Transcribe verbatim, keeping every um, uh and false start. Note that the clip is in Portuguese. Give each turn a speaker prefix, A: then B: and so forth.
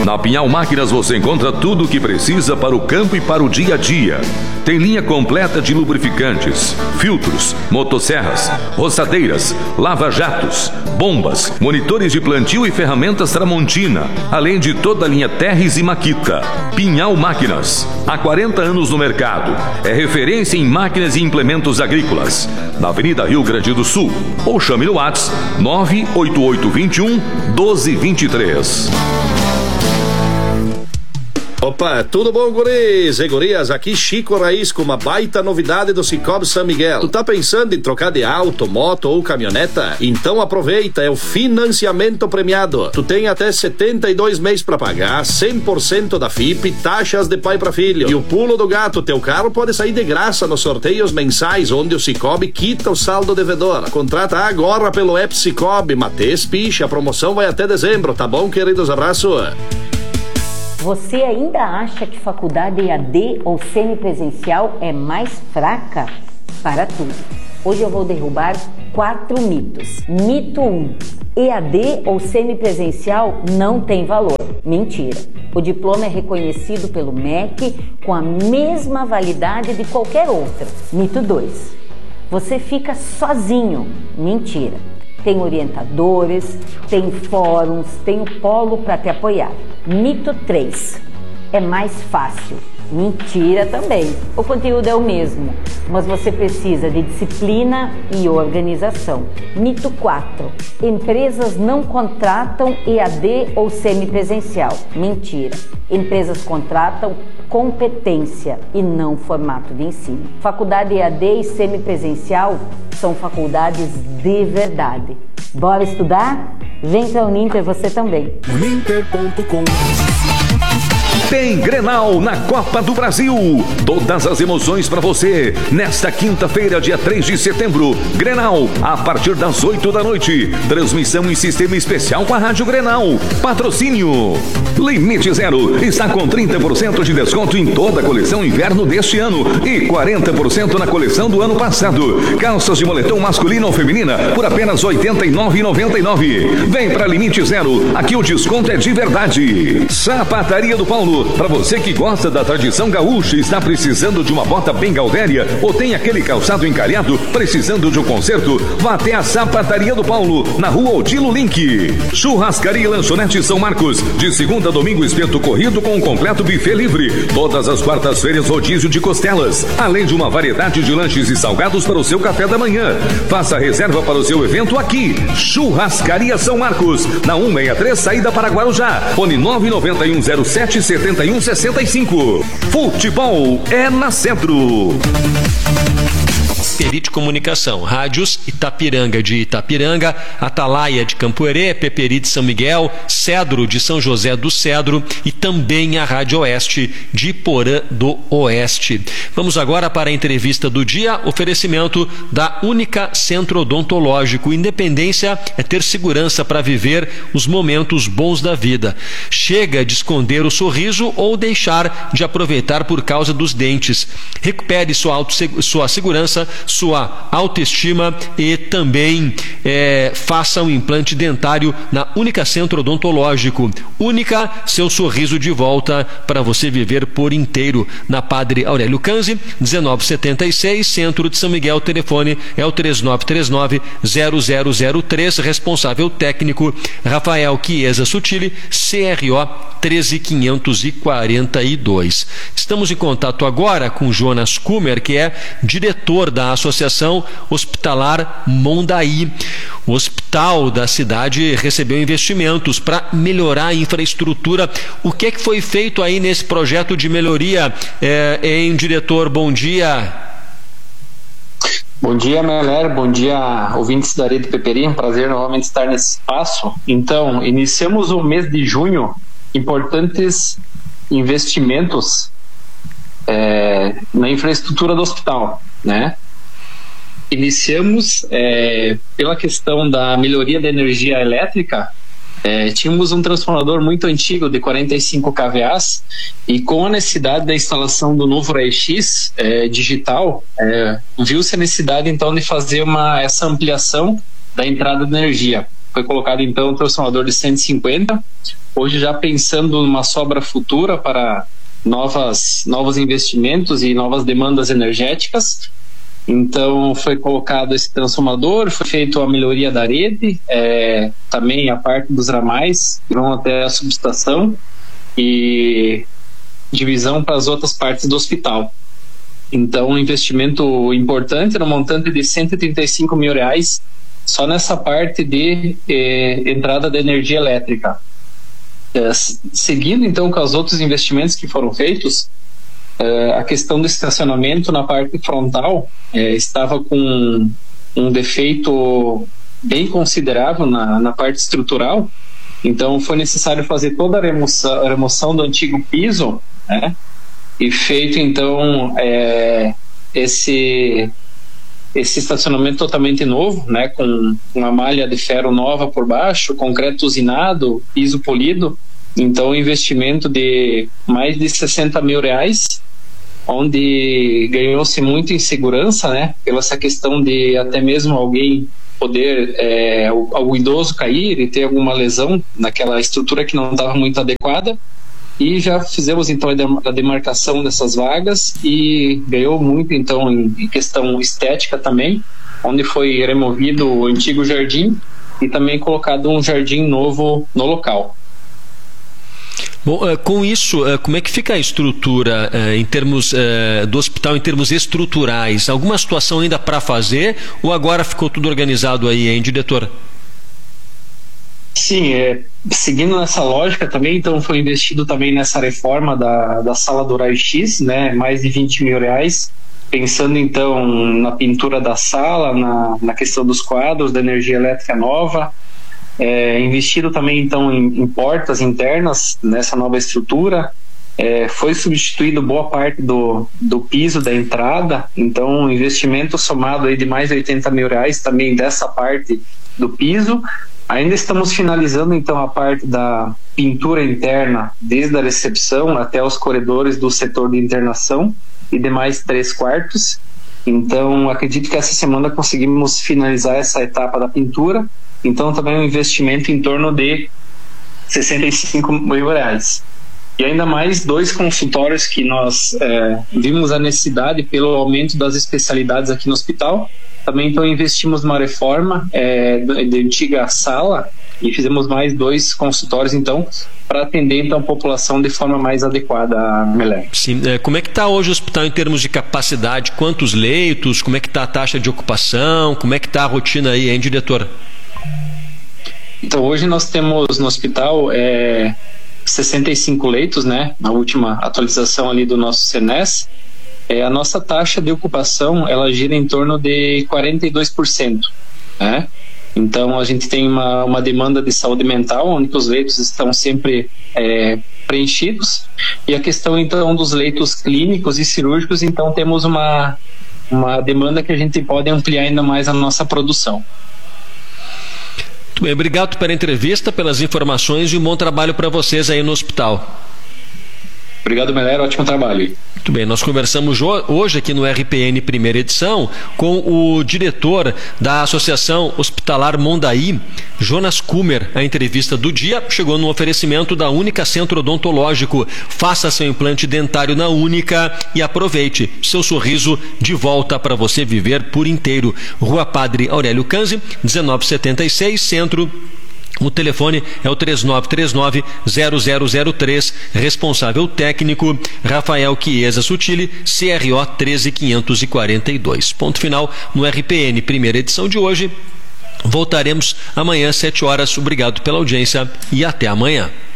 A: Na Pinhal Máquinas você encontra tudo o que precisa para o campo e para o dia a dia. Tem linha completa de lubrificantes, filtros, motosserras, roçadeiras, lava-jatos, bombas, monitores de plantio e ferramentas Tramontina, além de toda a linha Terres e Makita. Pinhal Máquinas, há quarenta anos no mercado. É referência em máquinas e implementos agrícolas. Na Avenida Rio Grande do Sul. Ou chame no WhatsApp nove oito oito dois um, um dois dois três.
B: Opa, tudo bom, guris e gurias? Aqui Chico Raiz com uma baita novidade do Cicobi São Miguel. Tu tá pensando em trocar de auto, moto ou caminhoneta? Então aproveita, é o financiamento premiado. Tu tem até setenta e dois meses pra pagar, cem por cento da F I P, taxas de pai pra filho. E o pulo do gato, teu carro pode sair de graça nos sorteios mensais, onde o Cicobi quita o saldo devedor. Contrata agora pelo app Cicobi, Matês Picha, a promoção vai até dezembro, tá bom, queridos? Abraço.
C: Você ainda acha que faculdade E A D ou semipresencial é mais fraca? Para tudo. Hoje eu vou derrubar quatro mitos. Mito um. E A D ou semipresencial não tem valor. Mentira. O diploma é reconhecido pelo M E C com a mesma validade de qualquer outro. Mito dois. Você fica sozinho. Mentira. Tem orientadores, tem fóruns, tem o polo para te apoiar. Mito três. É mais fácil. Mentira também. O conteúdo é o mesmo, mas você precisa de disciplina e organização. Mito quatro. Empresas não contratam E A D ou semipresencial. Mentira. Empresas contratam competência e não formato de ensino. Faculdade E A D e semipresencial são faculdades de verdade. Bora estudar? Vem para a Uninter você também.
D: uninter ponto com.
A: Tem Grenal na Copa do Brasil. Todas as emoções para você. Nesta quinta-feira, dia três de setembro. Grenal, a partir das oito da noite. Transmissão em sistema especial com a Rádio Grenal. Patrocínio Limite Zero. Está com trinta por cento de desconto em toda a coleção inverno deste ano e quarenta por cento na coleção do ano passado. Calças de moletom masculina ou feminina por apenas oitenta e nove reais e noventa e nove centavos. Vem para Limite Zero. Aqui o desconto é de verdade. Sapataria do Paulo. Para você que gosta da tradição gaúcha e está precisando de uma bota bem gaudéria ou tem aquele calçado encalhado precisando de um conserto, vá até a Sapataria do Paulo, na rua Odilo Link. Churrascaria e Lanchonete São Marcos, de segunda a domingo espeto corrido com um completo buffet livre. Todas as quartas-feiras rodízio de costelas, além de uma variedade de lanches e salgados para o seu café da manhã. Faça reserva para o seu evento aqui. Churrascaria São Marcos, na cento e sessenta e três, saída para Guarujá. Fone nove nove um zero sete sete um seis cinco. Futebol é na Centro.
E: Perite Comunicação, rádios Itapiranga de Itapiranga, Atalaia de Campo Herê, Peperite São Miguel, Cedro de São José do Cedro e também a Rádio Oeste de Porã do Oeste. Vamos agora para a entrevista do dia, oferecimento da Única Centro Odontológico. Independência é ter segurança para viver os momentos bons da vida. Chega de esconder o sorriso ou deixar de aproveitar por causa dos dentes. Recupere sua, auto, sua segurança, sua autoestima e também é, faça um implante dentário na Única Centro Odontológico. Única, seu sorriso de volta para você viver por inteiro. Na Padre Aurélio Canzi, dezenove setenta e seis, Centro de São Miguel. Telefone é o três nove três nove, zero zero zero três. Responsável técnico Rafael Chiesa Sutili, C R O treze mil quinhentos e quarenta e dois. Estamos em contato agora com Jonas Kummer, que é diretor da Associação Hospitalar Mondaí. O hospital da cidade recebeu investimentos para melhorar a infraestrutura. O que é que foi feito aí nesse projeto de melhoria, é, em diretor? Bom dia.
F: Bom dia, Meler. Bom dia, ouvintes da Rede Peperi. Um prazer novamente estar nesse espaço. Então, iniciamos o mês de junho importantes investimentos é, na infraestrutura do hospital, né? Iniciamos é, pela questão da melhoria da energia elétrica. É, tínhamos um transformador muito antigo de quarenta e cinco kVAs e com a necessidade da instalação do novo raio-x é, digital, é, viu-se a necessidade então de fazer uma, essa ampliação da entrada de energia. Foi colocado então um transformador de cento e cinquenta hoje já pensando numa sobra futura para novas, novos investimentos e novas demandas energéticas. Então foi colocado esse transformador, foi feita a melhoria da rede, é, também a parte dos ramais que vão até a subestação e divisão para as outras partes do hospital. Então um investimento importante no montante de cento e trinta e cinco mil reais só nessa parte de eh, entrada da energia elétrica. É, seguindo então com os outros investimentos que foram feitos, é, a questão do estacionamento na parte frontal é, estava com um defeito bem considerável na, na parte estrutural, então foi necessário fazer toda a remoção, a remoção do antigo piso, né, e feito então é, esse esse estacionamento totalmente novo, né, com uma malha de ferro nova por baixo, concreto usinado, piso polido. Então um investimento de mais de sessenta mil reais, onde ganhou-se muito em segurança, né, pela essa questão de até mesmo alguém poder, é, o, o idoso cair e ter alguma lesão naquela estrutura que não estava muito adequada. E já fizemos então a demarcação dessas vagas e ganhou muito então em questão estética também, onde foi removido o antigo jardim e também colocado um jardim novo no local.
E: Bom, com isso, como é que fica a estrutura em termos do hospital, em termos estruturais? Alguma situação ainda para fazer ou agora ficou tudo organizado aí, hein, diretor?
F: Sim, é, seguindo nessa lógica também, então foi investido também nessa reforma da, da sala do raio-x, né, mais de vinte mil reais, pensando então na pintura da sala, na, na questão dos quadros, da energia elétrica nova, é, investido também então em, em portas internas nessa nova estrutura, é, foi substituído boa parte do, do piso da entrada, então um investimento somado aí de mais de oitenta mil reais também dessa parte do piso. Ainda estamos finalizando então a parte da pintura interna, desde a recepção até os corredores do setor de internação e demais três quartos. Então acredito que essa semana conseguimos finalizar essa etapa da pintura. Então também um investimento em torno de sessenta e cinco mil reais. E ainda mais dois consultórios que nós é, vimos a necessidade pelo aumento das especialidades aqui no hospital. Também então investimos numa reforma é, da antiga sala e fizemos mais dois consultórios então para atender então a população de forma mais adequada, Meler.
E: Sim, como é que está hoje o hospital em termos de capacidade? Quantos leitos? Como é que está a taxa de ocupação? Como é que está a rotina aí, hein, diretor?
F: Então hoje nós temos no hospital é, sessenta e cinco leitos, né? Na última atualização ali do nosso C N E S. É, a nossa taxa de ocupação ela gira em torno de quarenta e dois por cento, né? Então a gente tem uma, uma demanda de saúde mental onde os leitos estão sempre é, preenchidos, e a questão então dos leitos clínicos e cirúrgicos, então temos uma, uma demanda que a gente pode ampliar ainda mais a nossa produção.
E: Muito bem, obrigado pela entrevista, pelas informações e um bom trabalho para vocês aí no hospital.
F: Obrigado, Meler, ótimo trabalho.
E: Muito bem, nós conversamos hoje aqui no R P N Primeira Edição com o diretor da Associação Hospitalar Mondaí, Jonas Kummer. A entrevista do dia chegou no oferecimento da Única Centro Odontológico. Faça seu implante dentário na Única e aproveite seu sorriso de volta para você viver por inteiro. Rua Padre Aurélio Canzi, dezenove setenta e seis, Centro. O telefone é o três nove três nove, zero zero zero três, responsável técnico Rafael Chiesa Sutili, C R O treze mil quinhentos e quarenta e dois. Ponto final no R P N, primeira edição de hoje. Voltaremos amanhã às sete horas. Obrigado pela audiência e até amanhã.